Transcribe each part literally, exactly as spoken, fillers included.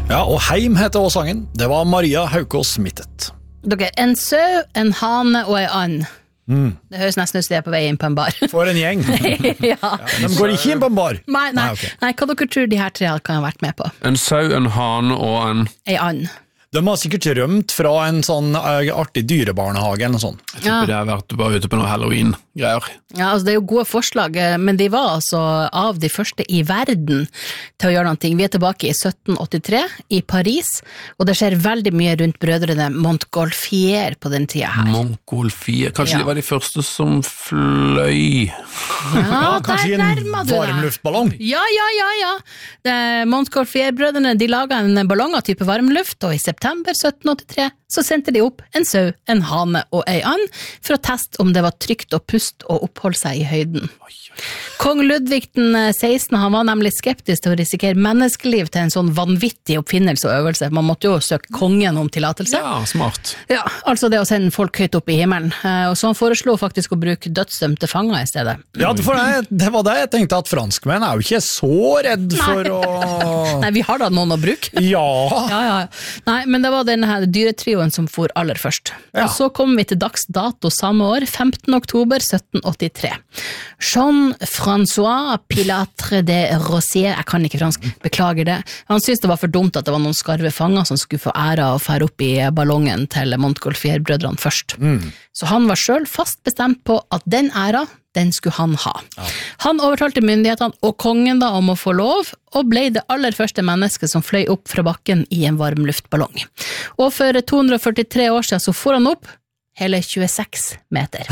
Ja, og Heim heter også sangen. Det var Maria Haukås Mittet. Dere, en sau, en hane og en and. Mm. Det høres nesten ut som det er på vei inn på en bar. For en gjeng. ja. Ja, de går ikke inn på en bar. Nei, nei, Nei, okay. nei, hva dere tror de her tre kan ha vært med på? En sau, en hane og en... En and. De har sikkert rømt fra en sånn uh, artig dyrebarnehage eller noe sånt. Jeg tipper ja. det har vært bare ute på noe Halloween-greier. Ja, altså det er jo gode forslag, men de var altså av de første i verden til å gjøre noe. Vi er tilbake i sytten åttitre i Paris, og det skjer veldig mye rundt brødrene Montgolfier på den tida her. Montgolfier, kanskje ja. de var de første som fløy? Ja, ja kanskje der en varmluftballong? Ja, ja, ja, ja. Montgolfier-brødrene, de laget en ballong av type varmluft, og i september sytten åttitre så sendte de opp en sau, en hane og en and for å teste om det var trygt å puste og oppholde seg i høyden. Kong Ludvig den sekstende, han var nemlig skeptisk til å risikere menneskeliv til en sånn vanvittig oppfinnelse og øvelse. Man måtte jo søke kongen om tillatelse. Ja, smart. Ja, altså det å sende folk høyt opp i himmelen. Og så han foreslo faktisk å bruke dødsdømte fanger i stedet. Ja, for det, det var det jeg tenkte, at franskmenn er jo ikke så redd for Nei. å... Nei, vi har da noen å bruke. Ja. ja, ja. Nei, men det var denne her dyretrioen som for aller først. Ja. Og så kom vi til dags dato samme år, femtende oktober sytten åttitre. Jean-François Pilatre de Rossier, jeg kan ikke fransk, beklager det. Han syntes det var for dumt at det var noen skarve fanger som skulle få æra og fære opp i ballongen til Montgolfier-brødrene først. Mm. Så han var selv fast bestemt på at den æra, den skulle han ha. Ja. Han overtalte myndighetene og kongen da om å få lov, og ble det aller første mennesket som fløy opp fra bakken i en varmluftballong. Og for to hundre førtitre år siden så får han opp hele tjueseks meter.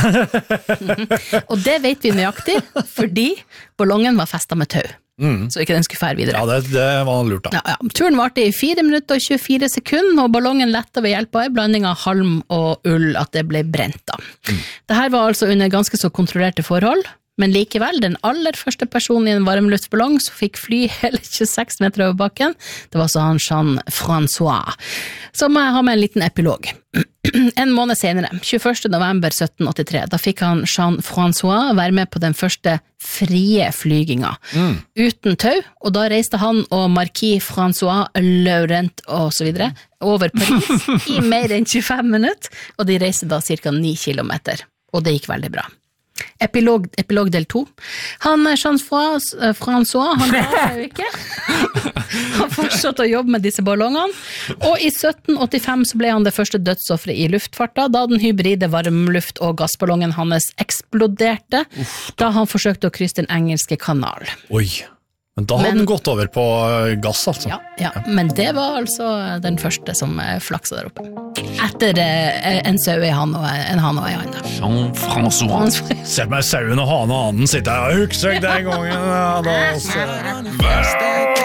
og det vet vi nøyaktig, fordi ballongen var festet med tau. Mm. Så ikke den skulle fære videre. Ja, det, det var lurt da. Ja, ja. Turen varte i fire minutter og tjuefire sekunder, og ballongen letta ved hjelp av en blanding av halm og ull at det ble brent da. Mm. Dette var altså under ganske så kontrollerte forhold, men likevel, den aller første personen i en varmluftballong som fikk fly hele tjueseks meter over bakken, det var så han Jean-François. Så må jeg ha med en liten epilog. En måned senere, tjueførste november sytten åttitre, da fikk han Jean-François være med på den første frie flyginga. Mm. Uten tau, og da reiste han og Marquis François Laurent og så videre over Paris i mer enn tjuefem minutter, og de reiste da cirka ni kilometer, og det gikk veldig bra. Epilog, epilog del to. Han Jean-François, han var jo ikke. Han fortsatte å jobbe med disse ballongene, og i sytten åttifem så ble han det første dødsofferet i luftfarta, da den hybride varmluft- og gassballongen hans eksploderte, Uff, da han forsøkte å krysse den engelske kanal. Oi, men da hadde men, den gått over på gass, altså. Ja, ja, men det var altså den første som flaksa der oppe. Etter eh, en sau i han og en han og en annen. Jean-François. Se meg sauen og han og annen sitter jeg og hukser den gangen. Ja, da,